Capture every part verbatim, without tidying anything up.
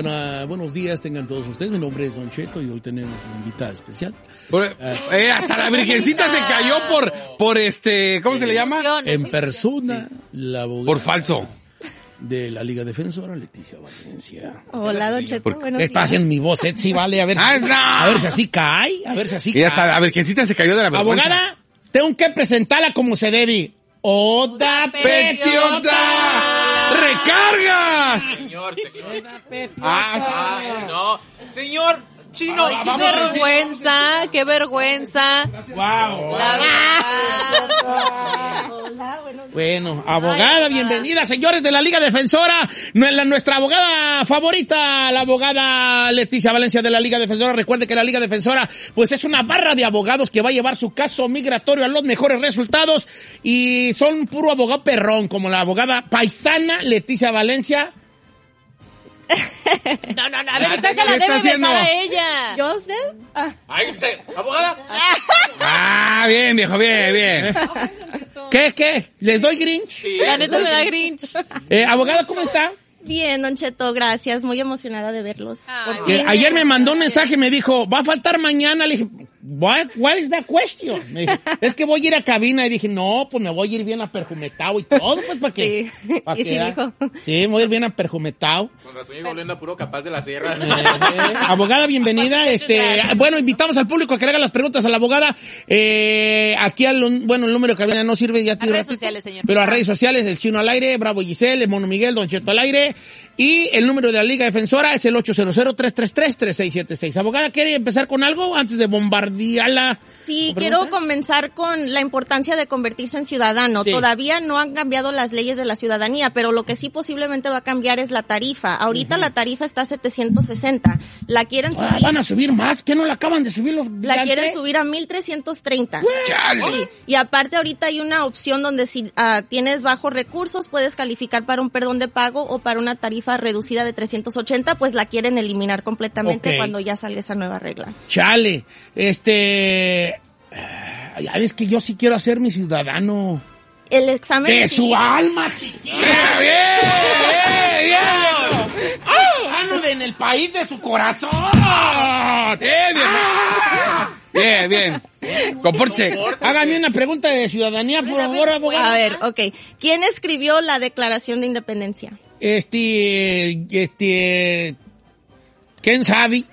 buena, buenos días tengan todos ustedes. Mi nombre es Don Cheto y hoy tenemos una invitada especial. Por, eh, hasta la virgencita se cayó por, por este, ¿cómo se le llama? En persona, la abogada. Por falso. De la Liga Defensora, Leticia Valencia. Hola, Don Cheto. Buenos Está días. haciendo mi voz, ¿eh? Sí, vale, a ver si, Ah, no. a ver si así cae, a ver si así Y cae. hasta la virgencita se cayó de la vergüenza. Abogada, tengo que presentarla como se debe. ¡Oda ¡Petiota! ¡Recargas! Señor, señor. Ah, Ay, no. Señor Chino. Ah, Qué vamos. vergüenza, qué vergüenza. wow. La Hola, buenos días. Bueno, abogada, bienvenida, señores de la Liga Defensora. Nue- Nuestra abogada favorita, la abogada Leticia Valencia de la Liga Defensora. Recuerde que la Liga Defensora, pues es una barra de abogados que va a llevar su caso migratorio a los mejores resultados. Y son puro abogado perrón, como la abogada paisana Leticia Valencia. No, no, no, a ver, usted se la ¿Qué está debe haciendo? besar a ella. ¿Yo usted? Ah, Ay, usted, abogada. Ah, bien, viejo, bien, bien. ¿Qué, qué? ¿Les doy Grinch? La neta me da Grinch. Eh, abogada, ¿cómo está? bien, Don Cheto, gracias. Muy emocionada de verlos. Ay, Por Que fin. ayer me mandó un mensaje, me dijo, va a faltar mañana. Le dije, what, what is the question? Me dijo, es que voy a ir a cabina. Y dije, no, pues me voy a ir bien aperjumetado y todo, pues, ¿para qué? Sí. ¿Pa' Y qué, sí da? dijo. Sí, me voy a ir bien aperjumetado. Con razón llegó volviendo a puro capaz de la sierra. Eh, abogada, bienvenida. Este, bueno, invitamos al público a que le haga las preguntas a la abogada. Eh, aquí, al, bueno, el número que cabina no sirve ya. A redes sociales, señor. Pero a redes sociales, el Chino al aire, Bravo Giselle, el Mono Miguel, Don Cheto al aire. Y el número de la Liga Defensora es el ocho cero cero, tres tres tres, tres seis siete seis. Abogada, ¿quiere empezar con algo antes de bombardearla? Sí, ¿Con quiero preguntas? comenzar con la importancia de convertirse en ciudadano. Sí. Todavía no han cambiado las leyes de la ciudadanía, pero lo que sí posiblemente va a cambiar es la tarifa. Ahorita la tarifa está a setecientos sesenta. La quieren Ah, subir. van a subir más, ¿qué no la acaban de subir los La quieren gigantes? subir a mil trescientos treinta. ¡Chale! Sí. Y aparte ahorita hay una opción donde si ah, tienes bajos recursos puedes calificar para un perdón de pago o para una tarifa reducida de trescientos ochenta, pues la quieren eliminar completamente Ok. cuando ya salga esa nueva regla. Chale, este... Ya ves que yo sí quiero hacer mi ciudadano. El examen ¡De de su civil- alma, chiquita! ¡Bien, bien, bien! ¡Ciudadano de en el país de su corazón! Bien, bien. Bien, bien. Compórtese. Hágame una pregunta de ciudadanía, por favor, abogada. A ver, ok. ¿Quién escribió la Declaración de Independencia? Este, este... ¿Quién sabe?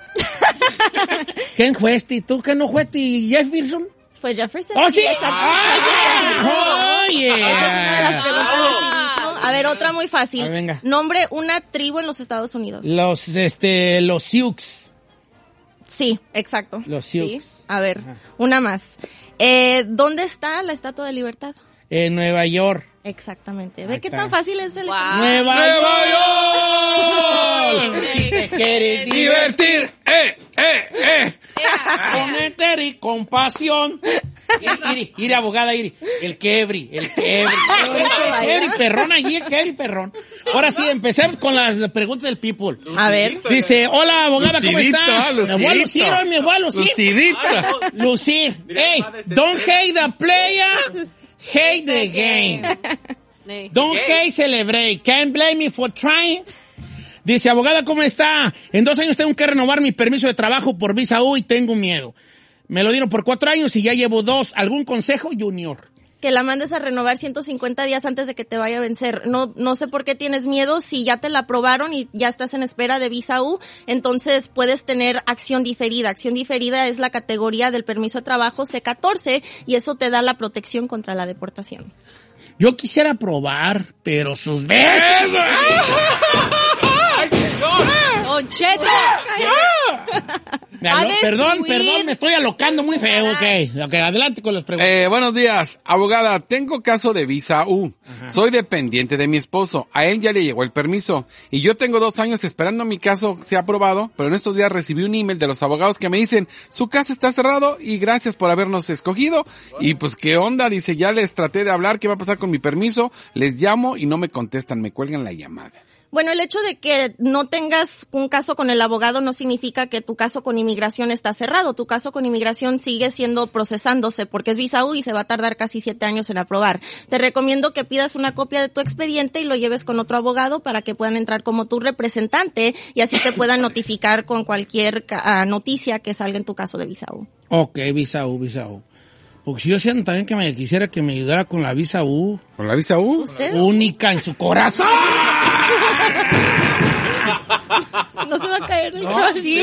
¿Quién fue este? ¿Tú que no fuiste Jefferson? Fue Jefferson. ¡Oh, sí! exacto. ¡Ah! ¡Oh, yeah! Esa es una de las preguntas de civismo. A ver, otra muy fácil. A ver, venga. Nombre una tribu en los Estados Unidos. Los, este, los Sioux. Sí, exacto. Los Sioux. Sí. A ver, una más. Eh, ¿Dónde está la Estatua de Libertad? En Nueva York. Exactamente. ¿Ve Ahí qué está. tan fácil es el Wow. ¡Nueva, ¡Nueva York! Si te quieres Divertir. ¡Eh, eh, eh! con enter y compasión. Ir, ir, ir, abogada, ir. El quebri, el quebri. El quebri perrón allí, el quebri perrón. Ahora sí, empecemos con las preguntas del people. A ver. Dice, hola, abogada, ¿cómo Lucidito, está? Me voy a lucidito. lucir hoy, me voy a lucir. Lucidito. Lucir. Hey, don't hate the player, hate the game. Sí. Don't hate, celebrate. Can't blame me for trying. Dice, abogada, ¿cómo está? En dos años tengo que renovar mi permiso de trabajo por visa U y tengo miedo. Me lo dieron por cuatro años y ya llevo dos. ¿Algún consejo, Junior? Que la mandes a renovar ciento cincuenta días antes de que te vaya a vencer. No, no sé por qué tienes miedo. Si ya te la aprobaron y ya estás en espera de visa U, entonces puedes tener acción diferida. Acción diferida es la categoría del permiso de trabajo C catorce y eso te da la protección contra la deportación. Yo quisiera probar, pero sus besos. ¡Ay, señor! Don Cheto. Me A alo- perdón, destruir. perdón, me estoy alocando muy feo. Ok, ok, adelante con las preguntas. Eh, buenos días, abogada. Tengo caso de visa U. Soy dependiente de mi esposo. A él ya le llegó el permiso. Y yo tengo dos años esperando mi caso sea aprobado, pero en estos días recibí un email de los abogados que me dicen, su caso está cerrado y gracias por habernos escogido. Y pues, ¿qué onda? Dice, ya les traté de hablar, ¿qué va a pasar con mi permiso? Les llamo y no me contestan, me cuelgan la llamada. Bueno, el hecho de que no tengas un caso con el abogado no significa que tu caso con inmigración está cerrado. Tu caso con inmigración sigue siendo procesándose porque es visa U y se va a tardar casi siete años en aprobar. Te recomiendo que pidas una copia de tu expediente y lo lleves con otro abogado para que puedan entrar como tu representante y así te puedan notificar con cualquier uh, noticia que salga en tu caso de visa U. Ok, visa U, visa U. Porque si yo siento también que me quisiera que me ayudara con la visa U. ¿Con la visa U? ¿Usted? Única en su corazón. No se va a caer del No, Sí.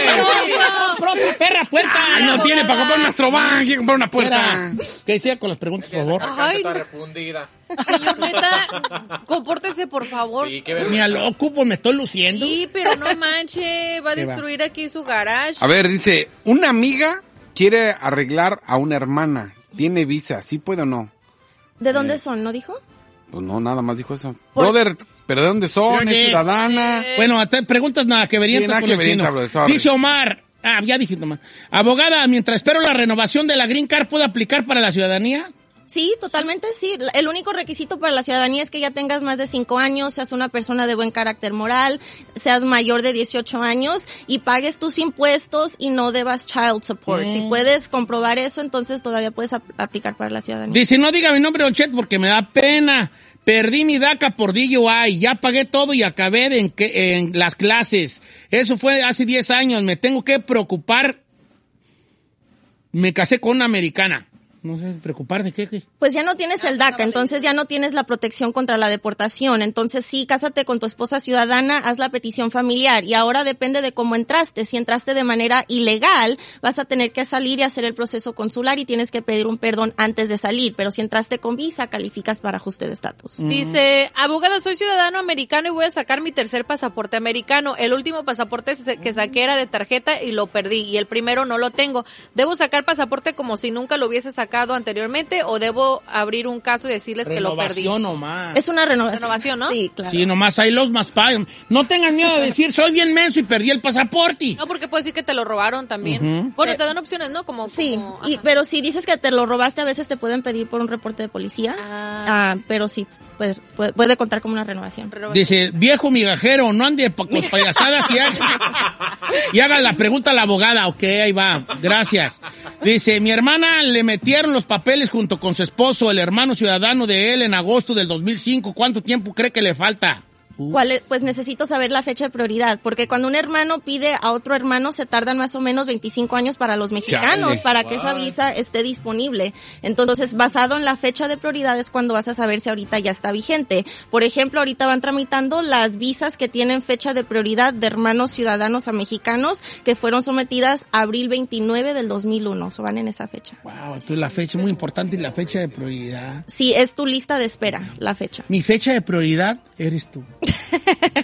propia perra puerta. Ay, no tiene para comprar una Astroban, quiere comprar una puerta. Espera, ¿qué decía con las preguntas, por favor? Ay, Está no. refundida. Señor, neta, compórtese, por favor. Sí, qué ver- Ni a loco, pues me estoy luciendo. Sí, pero no manche, va a ¿Qué va? destruir aquí su garage. A ver, dice, una amiga quiere arreglar a una hermana. Tiene visa, ¿sí puede o no? ¿De dónde son? ¿No dijo? Pues no, nada más dijo eso. Por- Brother, ¿pero de dónde son? Oye. ¿Es ciudadana? Bueno, hasta preguntas nada que verían Sí, nada con que el verienta, chino. bro, sorry. Dice Omar, ah, ya dije Omar. Abogada, mientras espero la renovación de la Green Card, ¿puedo aplicar para la ciudadanía? Sí, totalmente, sí. El único requisito para la ciudadanía es que ya tengas más de cinco años, seas una persona de buen carácter moral, seas mayor de dieciocho años y pagues tus impuestos y no debas child support. Mm. Si puedes comprobar eso, entonces todavía puedes ap- aplicar para la ciudadanía. Dice, no diga mi nombre, Don Chet, porque me da pena. Perdí mi DACA por D U I, ya pagué todo y acabé de en, que, en las clases. Eso fue hace diez años, me tengo que preocupar. Me casé con una americana. No sé, ¿preocupar de qué? qué? Pues ya no tienes el DACA, entonces ya no tienes la protección contra la deportación. Entonces sí, cásate con tu esposa ciudadana, haz la petición familiar y ahora depende de cómo entraste. Si entraste de manera ilegal, vas a tener que salir y hacer el proceso consular y tienes que pedir un perdón antes de salir. Pero si entraste con visa, calificas para ajuste de estatus. Dice, abogada, soy ciudadano americano y voy a sacar mi tercer pasaporte americano. El último pasaporte se- que saqué era de tarjeta y lo perdí. Y el primero no lo tengo. ¿Debo sacar pasaporte como si nunca lo hubiese sacado anteriormente o debo abrir un caso y decirles que lo perdí? Renovación nomás. Es una renovación. Renovación, ¿no? Sí, claro. Sí, nomás hay los más pagan. No tengan miedo de decir, soy bien menso y perdí el pasaporte. No, porque puede decir que te lo robaron también. Ujú. Bueno, te dan opciones, ¿no? Como, Sí, como- y, ajá. pero si dices que te lo robaste, a veces te pueden pedir por un reporte de policía. Ah. Ah, pero sí, pues puede, puede contar como una renovación. Dice, viejo migajero, no ande pa- con payasadas y haga, y haga la pregunta a la abogada. Ok, ahí va, gracias. Dice, mi hermana le metieron los papeles junto con su esposo, el hermano ciudadano de él, en agosto del dos mil cinco. ¿Cuánto tiempo cree que le falta? ¿Cuál es? Pues necesito saber la fecha de prioridad, porque cuando un hermano pide a otro hermano se tardan más o menos veinticinco años para los mexicanos, Chale. para que esa visa esté disponible. Entonces, basado en la fecha de prioridad es cuando vas a saber si ahorita ya está vigente. Por ejemplo, ahorita van tramitando las visas que tienen fecha de prioridad de hermanos ciudadanos a mexicanos que fueron sometidas abril veintinueve del dos mil uno, o van en esa fecha. Wow, entonces la fecha es muy importante y la fecha de prioridad. Sí, es tu lista de espera, la fecha. Mi fecha de prioridad eres tú. ¿Qué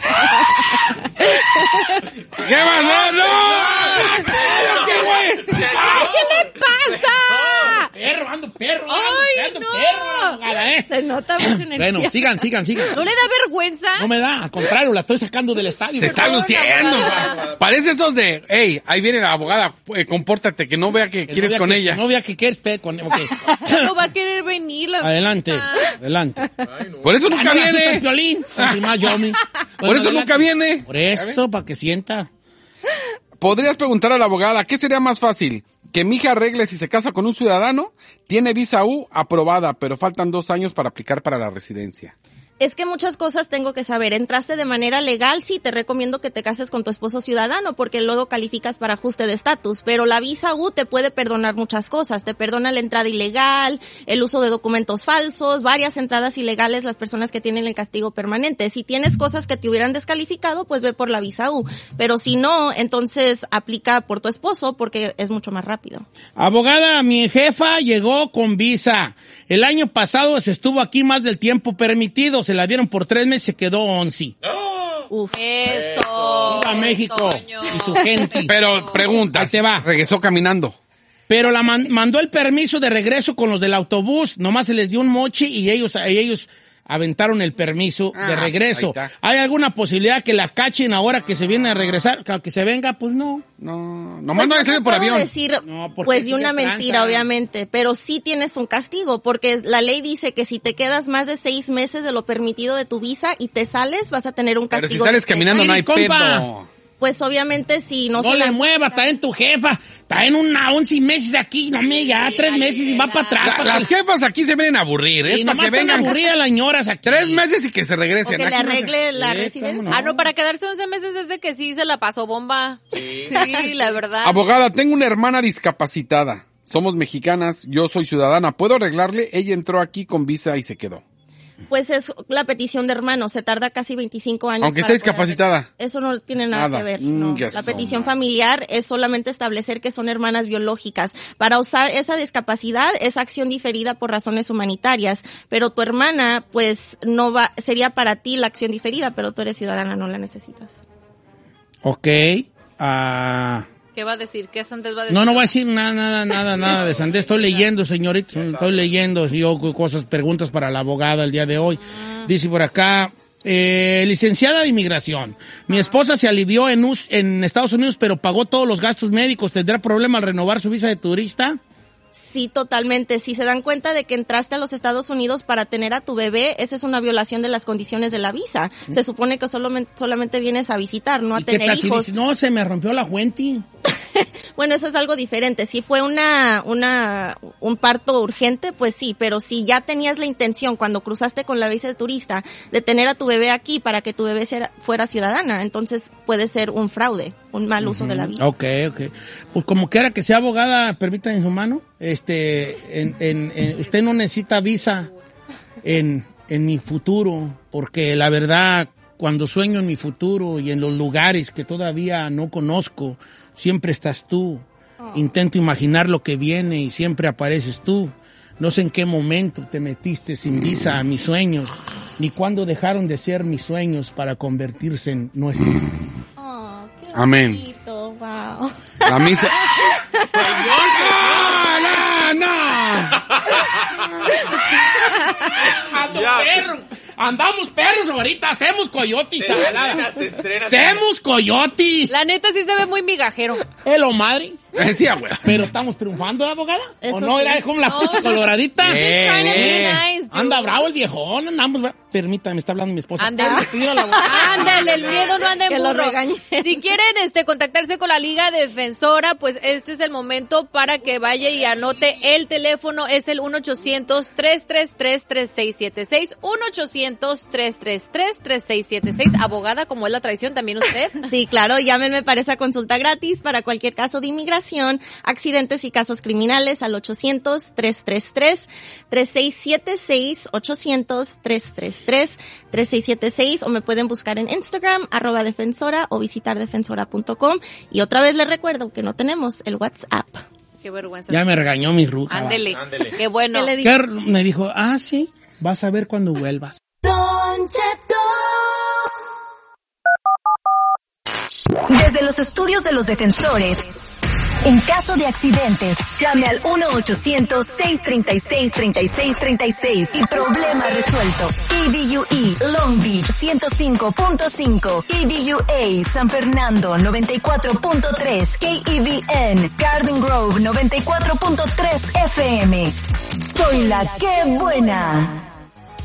pasó? ¡No! ¡Qué güey! ¿Qué le pasa? Perro, ando perro, Ay, ando no. perro, abogada, ¿eh? Se nota mucha energía. Bueno, sigan, sigan, sigan. ¿No le da vergüenza? No me da, al contrario, la estoy sacando del estadio. Se está Perdón, luciendo. abogada. pa. Parece esos de, hey, ahí viene la abogada, eh, compórtate, que no vea que Que quieres no vea con que- ella. que No vea que quieres pe con ok. No va a querer venir. La Adelante, puta. adelante. Por eso Ah, nunca no le asustas, viene. Piolín. Encima yo, mi. Por Bueno, eso adelante. nunca viene. Por eso, para que sienta. Podrías preguntar a la abogada, ¿qué sería más fácil? ¿Que mi hija arregle si se casa con un ciudadano? Tiene visa U aprobada, pero faltan dos años para aplicar para la residencia. Es que muchas cosas tengo que saber. Entraste de manera legal, sí, te recomiendo que te cases con tu esposo ciudadano porque luego calificas para ajuste de estatus. Pero la visa U te puede perdonar muchas cosas. Te perdona la entrada ilegal, el uso de documentos falsos, varias entradas ilegales, las personas que tienen el castigo permanente. Si tienes cosas que te hubieran descalificado, pues ve por la visa U. Pero si no, entonces aplica por tu esposo porque es mucho más rápido. Abogada, mi jefa llegó con visa. El año pasado se estuvo aquí más del tiempo permitido. Se la dieron por tres meses, se quedó once. Uf. Eso. Viva México Toño. y su gente. Pero pregunta, Ahí te va. regresó caminando. Pero la man- mandó el permiso de regreso con los del autobús. Nomás se les dio un moche y ellos, y ellos aventaron el permiso Ah, de regreso. ahí está. ¿Hay alguna posibilidad que la cachen ahora que se viene a regresar? Que, que se venga, pues no. No, Pues nomás no yo le sale te por puedo avión. decir, No, porque pues de sí una es mentira, tranza. obviamente, pero sí tienes un castigo, porque la ley dice que si te quedas más de seis meses de lo permitido de tu visa y te sales, vas a tener un Pero castigo. si sales de tres caminando no hay años. compa. pedo. Pues obviamente si no, No se le la- mueva, está en tu jefa, está en una once meses aquí, no me ya tres meses y va para atrás. La- pa' las que- jefas aquí se vienen a aburrir, y es para nomás que vengan vengan aburridas las señoras aquí. tres meses y que se o regresen. que le Aquí no se- arregle la Sí, residencia. cómo no. Ah, no, para quedarse once meses es de que sí se la pasó bomba. Sí, la verdad. Abogada, tengo una hermana discapacitada. Somos mexicanas, yo soy ciudadana. ¿Puedo arreglarle? Ella entró aquí con visa y se quedó. Pues es la petición de hermanos, se tarda casi veinticinco años. Aunque para esté poder- discapacitada. Eso no tiene nada, Nada. que ver. No. Inga La su petición madre. familiar es solamente establecer que son hermanas biológicas. Para usar esa discapacidad es acción diferida por razones humanitarias, pero tu hermana, pues, no va, sería para ti la acción diferida, pero tú eres ciudadana, no la necesitas. Ok. Ah... ¿Qué va a decir? ¿Qué Sandés va a decir? No, no voy a decir nada, nada, nada, nada de Sandés. Estoy leyendo, señorita. Estoy leyendo yo cosas, preguntas para la abogada el día de hoy. Dice por acá, eh, licenciada de inmigración. Mi esposa se alivió en, US en Estados Unidos, pero pagó todos los gastos médicos. ¿Tendrá problema al renovar su visa de turista? Sí, totalmente. Si se dan cuenta de que entraste a los Estados Unidos para tener a tu bebé, esa es una violación de las condiciones de la visa. Se supone que solamente, solamente vienes a visitar, no a ¿Y qué tener tal si hijos. dice, no, se me rompió la fuente? Bueno, eso es algo diferente. Si fue una, una, un parto urgente, pues sí, pero si ya tenías la intención cuando cruzaste con la visa de turista de tener a tu bebé aquí para que tu bebé sea- fuera ciudadana, entonces puede ser un fraude, un mal uso de la visa. Ok, ok. Pues como quiera que sea abogada, permítanme en su mano, este, en, en, en- usted no necesita visa en, en mi futuro, porque la verdad, cuando sueño en mi futuro y en los lugares que todavía no conozco, siempre estás tú. Intento imaginar lo que viene y siempre apareces tú. No sé en qué momento te metiste sin visa a mis sueños, ni cuándo dejaron de ser mis sueños para convertirse en nuestros. Oh, qué Amén. bonito, wow. La misa. ¡No, no, no! Ando Ya. perro. Andamos perros ahorita, hacemos coyotes, Se estrena, chavalada. se estrena. Hacemos coyotes. La neta sí se ve muy migajero. Hello, madre. Decía, güey. Pero estamos triunfando, abogada. Eso ¿O no? sí. Era como la No. puse coloradita. Eh, Trying to be eh. nice, dude. Anda bravo el viejón, andamos bra- Permítame, me está hablando mi esposa. Ándale. Ah, tira la boca. Ándale, el miedo no anda en Que lo burro. regañen. Si quieren este contactarse con la Liga Defensora, pues este es el momento para que vaya y anote el teléfono. Es el uno ochocientos, tres tres tres, tres seis siete seis. uno ochocientos, tres tres tres, tres seis siete seis. Abogada, como es la tradición, también usted. Sí, claro, llámenme para esa consulta gratis para cualquier caso de inmigración, accidentes y casos criminales al ochocientos, tres tres tres, tres seis siete seis, ochocientos, tres tres tres, tres seis siete seis, o me pueden buscar en Instagram, arroba defensora, o visitar defensora punto com. Y otra vez les recuerdo que no tenemos el WhatsApp. Qué vergüenza. Ya me regañó mi ruca. Ándele. Ándele. Qué bueno. ¿Qué le digo? ¿Qué? Me dijo, ah, sí, vas a ver cuando vuelvas. Desde los estudios de los defensores, en caso de accidentes, llame al uno ochocientos, seis tres seis, tres seis tres seis y problema resuelto. K V U E, Long Beach ciento cinco punto cinco, K V U A, San Fernando noventa y cuatro punto tres, K E V N, Garden Grove noventa y cuatro punto tres F M. Soy la que buena.